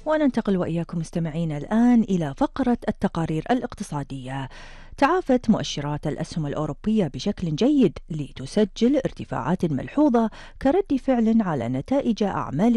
وننتقل وإياكم مستمعينا الآن إلى فقرة التقارير الاقتصادية. تعافت مؤشرات الأسهم الأوروبية بشكل جيد لتسجل ارتفاعات ملحوظة كرد فعل على نتائج أعمال